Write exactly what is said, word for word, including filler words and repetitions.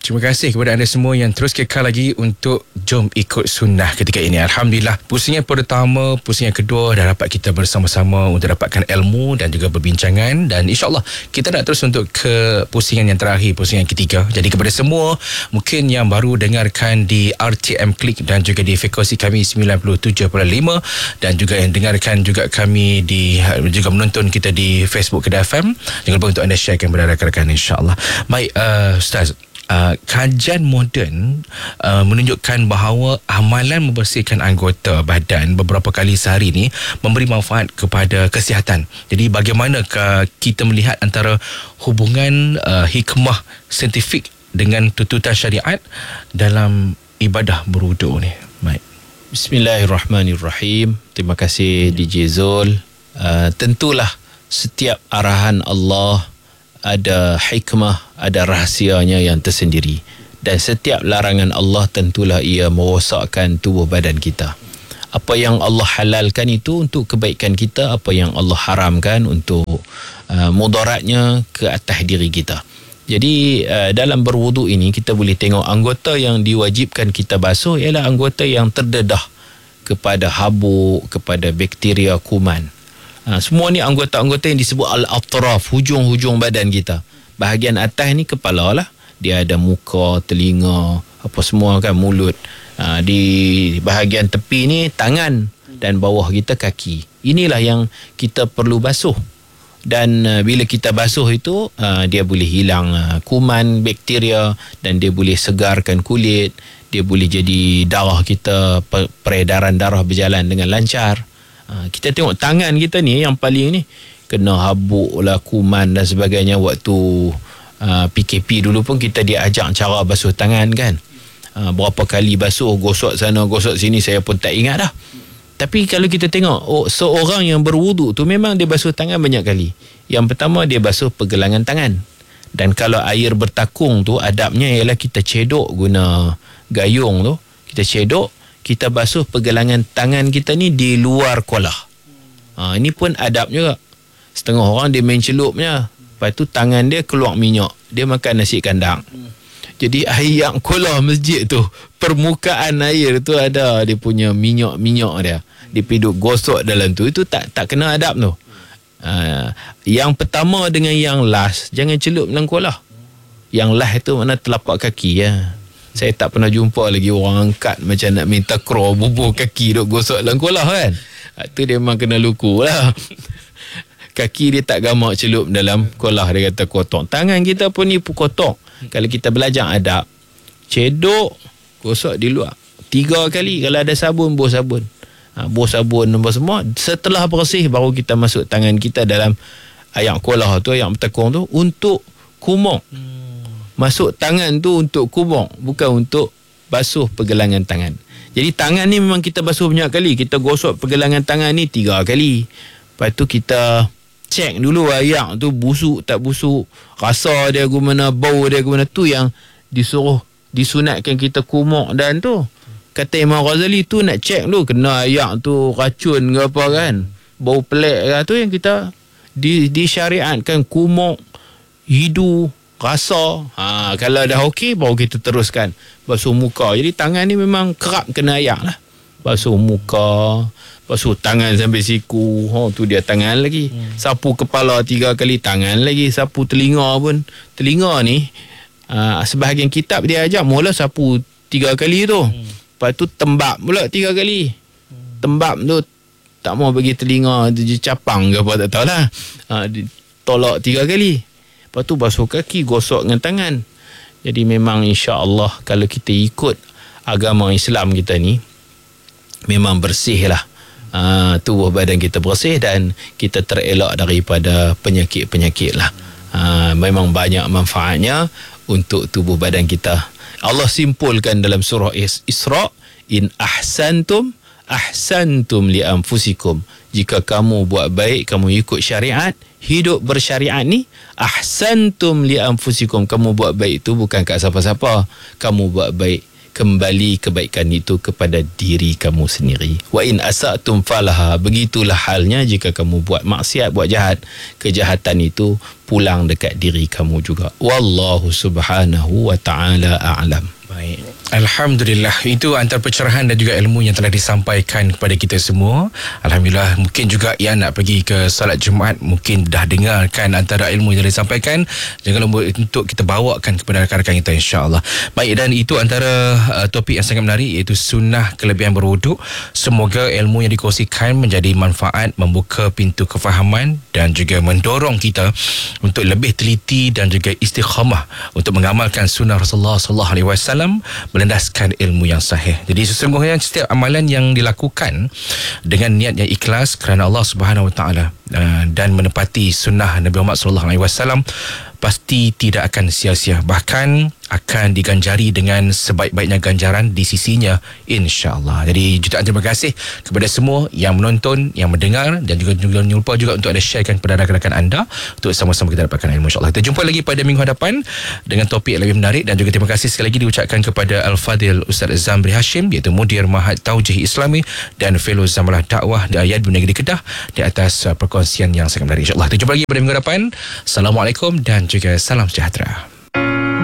terima kasih kepada anda semua yang terus kekal lagi untuk jom ikut sunnah ketika ini. Alhamdulillah, pusingan pertama, pusingan kedua dah dapat kita bersama-sama untuk dapatkan ilmu dan juga perbincangan, dan insyaAllah kita nak terus untuk ke pusingan yang terakhir, pusingan ketiga. Jadi kepada semua mungkin yang baru dengarkan di R T M Klik dan juga di frekuensi kami sembilan puluh tujuh perpuluhan lima, dan juga yang dengarkan juga kami di juga menonton kita di Facebook Kedah F M, jangan lupa untuk anda sharekan kepada rakan-rakan, insyaAllah. Baik, uh, Ustaz, Uh, kajian moden uh, menunjukkan bahawa amalan membersihkan anggota badan beberapa kali sehari ni memberi manfaat kepada kesihatan. Jadi bagaimanakah kita melihat antara hubungan uh, hikmah saintifik dengan tuntutan syariat dalam ibadah berwuduk ni? Baik. Bismillahirrahmanirrahim. Terima kasih D J Zul. Uh, tentulah setiap arahan Allah ada hikmah, ada rahsianya yang tersendiri, dan setiap larangan Allah tentulah ia merosakkan tubuh badan kita. Apa yang Allah halalkan itu untuk kebaikan kita, apa yang Allah haramkan untuk uh, mudaratnya ke atas diri kita. Jadi uh, dalam berwuduk ini kita boleh tengok anggota yang diwajibkan kita basuh ialah anggota yang terdedah kepada habuk, kepada bakteria, kuman. Ha, semua ni anggota-anggota yang disebut al-atraf, hujung-hujung badan kita. Bahagian atas ni kepala lah. Dia ada muka, telinga, apa semua kan, mulut. Ha, di bahagian tepi ni tangan, dan bawah kita kaki. Inilah yang kita perlu basuh. Dan uh, bila kita basuh itu, uh, dia boleh hilang uh, kuman, bakteria, dan dia boleh segarkan kulit. Dia boleh jadi darah kita, peredaran darah berjalan dengan lancar. Ha, kita tengok tangan kita ni yang paling ni kena habuk lah, kuman dan sebagainya. Waktu uh, P K P dulu pun kita diajak cara basuh tangan kan. Uh, berapa kali basuh, gosok sana gosok sini, saya pun tak ingat dah. Tapi kalau kita tengok, oh, seorang yang berwuduk tu memang dia basuh tangan banyak kali. Yang pertama dia basuh pergelangan tangan. Dan kalau air bertakung tu, adabnya ialah kita cedok guna gayung tu, kita cedok, kita basuh pergelangan tangan kita ni di luar kolah. Ha, ini pun adab juga. Setengah orang dia main celupnya, lepas tu tangan dia keluar minyak, dia makan nasi kandang. Jadi air yang kolah masjid tu, permukaan air tu ada dia punya minyak-minyak dia. Dia piduk gosok dalam tu, itu tak tak kena adab tu. Ha, yang pertama dengan yang last, jangan celup dalam kolah. Yang last tu mana telapak kaki ya. Saya tak pernah jumpa lagi orang angkat macam nak minta kro bubuh kaki duk gosok dalam kolah kan. Itu dia memang kena luku lah. Kaki dia tak gamak celup dalam kolah, dia kata kotor. Tangan kita pun ni pun kotor. Kalau kita belajar adab, cedok, gosok di luar. Tiga kali, kalau ada sabun, bos sabun. Ha, bos sabun apa semua. Setelah bersih baru kita masuk tangan kita dalam ayak kolah tu, ayak bertekung tu untuk kumuk. Masuk tangan tu untuk kubur, bukan untuk basuh pergelangan tangan. Jadi tangan ni memang kita basuh banyak kali. Kita gosok pergelangan tangan ni tiga kali. Lepas tu kita cek dulu ayak tu busuk tak busuk, rasa dia ke mana, bau dia ke mana. Tu yang disuruh, disunatkan kita kumuk. Dan tu kata Imam Ghazali tu nak cek dulu, kena ayak tu racun ke apa kan, bau pelik ke. Tu yang kita di, disyariatkan kumuk, hidu, rasa. Ha, kalau dah okey baru kita teruskan basuh muka. Jadi tangan ni memang kerap kena ayak lah. Basuh muka, basuh tangan sampai siku. Oh, tu dia tangan lagi. Hmm. Sapu kepala tiga kali, tangan lagi. Sapu telinga pun. Telinga ni uh, sebahagian kitab dia ajar mula sapu tiga kali tu. Hmm. Lepas tu tembak pula tiga kali. Hmm. Tembak tu tak mau bagi telinga dia capang ke apa tak tahulah. Uh, tolak tiga kali. Lepas tu basuh kaki, gosok dengan tangan. Jadi memang insya-Allah kalau kita ikut agama Islam kita ni, memang bersih lah. Uh, tubuh badan kita bersih dan kita terelak daripada penyakit-penyakit lah. Uh, memang banyak manfaatnya untuk tubuh badan kita. Allah simpulkan dalam surah Isra, in ahsantum ahsantum li anfusikum. Jika kamu buat baik, kamu ikut syariat, hidup bersyariat ni, ahsantum li anfusikum. Kamu buat baik itu bukan kat siapa-siapa. Kamu buat baik kembali kebaikan itu kepada diri kamu sendiri. Wa in asa'tum falaha. Begitulah halnya jika kamu buat maksiat, buat jahat, kejahatan itu pulang dekat diri kamu juga. Wallahu subhanahu wa ta'ala a'lam. Baik. Alhamdulillah, itu antara pencerahan dan juga ilmu yang telah disampaikan kepada kita semua. Alhamdulillah, mungkin juga yang nak pergi ke solat Jumaat mungkin dah dengarkan antara ilmu yang telah disampaikan. Jangan lupa untuk kita bawakan kepada rakan-rakan kita, insya-Allah. Baik, dan itu antara uh, topik yang sangat menarik, iaitu sunnah kelebihan berwuduk. Semoga ilmu yang dikongsikan menjadi manfaat, membuka pintu kefahaman dan juga mendorong kita untuk lebih teliti dan juga istiqamah untuk mengamalkan sunnah Rasulullah sallallahu alaihi wasallam, melandaskan ilmu yang sahih. Jadi sesungguhnya setiap amalan yang dilakukan dengan niat yang ikhlas kerana Allah Subhanahu Wa Taala dan menepati sunnah Nabi Muhammad sallallahu alaihi wasallam pasti tidak akan sia-sia, bahkan akan diganjari dengan sebaik-baiknya ganjaran di sisinya, insya-Allah. Jadi jutaan terima kasih kepada semua yang menonton, yang mendengar, dan juga jangan lupa juga untuk ada sharekan kepada rakan-rakan anda untuk sama-sama kita dapatkan ilmu, insya-Allah. Kita jumpa lagi pada minggu hadapan dengan topik yang lebih menarik, dan juga terima kasih sekali lagi diucapkan kepada Al-Fadhil Ustaz Zamri Hashim, iaitu Mudir Mahad Taujih Islami dan Fellow Zamalah Dakwah Dayat Negeri Kedah, di atas perkongsian yang sangat menarik, insya-Allah. Kita jumpa lagi pada minggu hadapan. Assalamualaikum dan juga salam sejahtera.